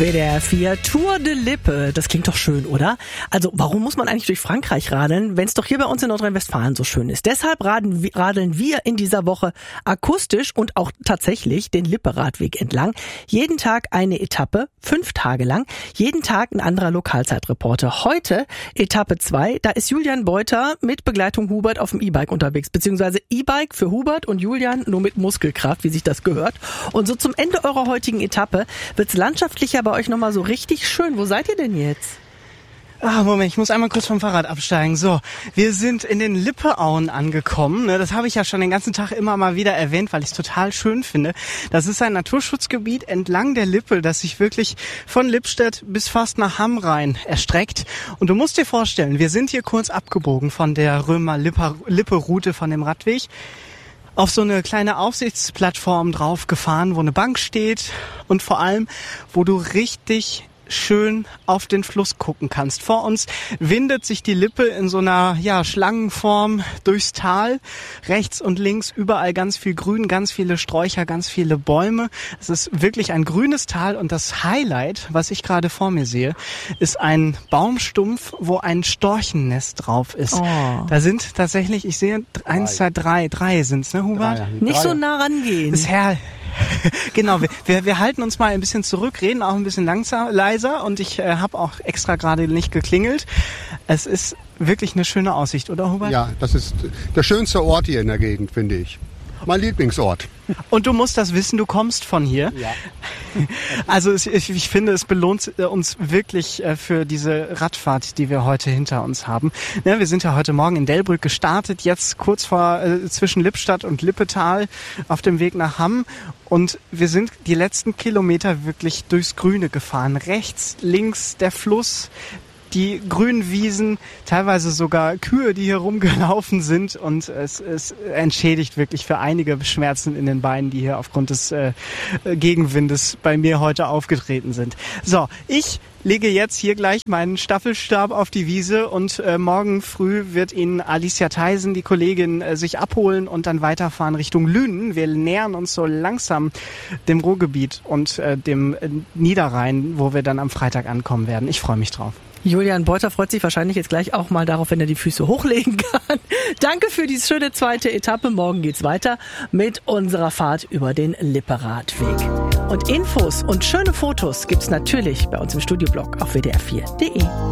WDR 4 Tour de Lippe. Das klingt doch schön, oder? Also warum muss man eigentlich durch Frankreich radeln, wenn es doch hier bei uns in Nordrhein-Westfalen so schön ist? Deshalb radeln wir in dieser Woche akustisch und auch tatsächlich den Lippe-Radweg entlang. Jeden Tag eine Etappe, 5 Tage lang. Jeden Tag ein anderer Lokalzeitreporter. Heute Etappe 2. Da ist Julian Beuter mit Begleitung Hubert auf dem E-Bike unterwegs. Beziehungsweise E-Bike für Hubert und Julian nur mit Muskelkraft, wie sich das gehört. Und so zum Ende eurer heutigen Etappe wird's landschaftlicher bei euch nochmal so richtig schön. Wo seid ihr denn jetzt? Moment, ich muss einmal kurz vom Fahrrad absteigen. So, wir sind in den Lippeauen angekommen. Das habe ich ja schon den ganzen Tag immer mal wieder erwähnt, weil ich es total schön finde. Das ist ein Naturschutzgebiet entlang der Lippe, das sich wirklich von Lippstadt bis fast nach Hamm rein erstreckt. Und du musst dir vorstellen, wir sind hier kurz abgebogen von der Römer-Lippe-Route von dem Radweg. Auf so eine kleine Aufsichtsplattform drauf gefahren, wo eine Bank steht und vor allem, wo du richtig schön auf den Fluss gucken kannst. Vor uns windet sich die Lippe in so einer Schlangenform durchs Tal. Rechts und links überall ganz viel Grün, ganz viele Sträucher, ganz viele Bäume. Es ist wirklich ein grünes Tal und das Highlight, was ich gerade vor mir sehe, ist ein Baumstumpf, wo ein Storchennest drauf ist. Oh. Da sind tatsächlich, ich sehe 1, 2, 3 sind's, ne Hubert? Nicht so nah rangehen. Das ist herrlich. Genau, wir halten uns mal ein bisschen zurück, reden auch ein bisschen leiser und ich habe auch extra gerade nicht geklingelt. Es ist wirklich eine schöne Aussicht, oder Hubert? Ja, das ist der schönste Ort hier in der Gegend, finde ich. Mein Lieblingsort. Und du musst das wissen, du kommst von hier. Ja. Also ich finde, es belohnt uns wirklich für diese Radfahrt, die wir heute hinter uns haben. Ja, wir sind ja heute Morgen in Delbrück gestartet, jetzt kurz vor zwischen Lippstadt und Lippetal auf dem Weg nach Hamm. Und wir sind die letzten Kilometer wirklich durchs Grüne gefahren. Rechts, links der Fluss, die grünen Wiesen, teilweise sogar Kühe, die hier rumgelaufen sind. Und es entschädigt wirklich für einige Schmerzen in den Beinen, die hier aufgrund des Gegenwindes bei mir heute aufgetreten sind. So, ich lege jetzt hier gleich meinen Staffelstab auf die Wiese und morgen früh wird Ihnen Alicia Theisen, die Kollegin, sich abholen und dann weiterfahren Richtung Lünen. Wir nähern uns so langsam dem Ruhrgebiet und dem Niederrhein, wo wir dann am Freitag ankommen werden. Ich freue mich drauf. Julian Beuter freut sich wahrscheinlich jetzt gleich auch mal darauf, wenn er die Füße hochlegen kann. Danke für die schöne zweite Etappe. Morgen geht's weiter mit unserer Fahrt über den Lippe-Radweg. Und Infos und schöne Fotos gibt's natürlich bei uns im Studioblog auf wdr4.de.